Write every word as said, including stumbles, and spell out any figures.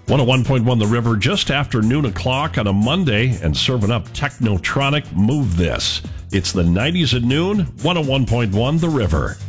one oh one point one The River, just after noon o'clock on a Monday, and serving up Technotronic Move This. It's the nineties at noon, one oh one point one The River.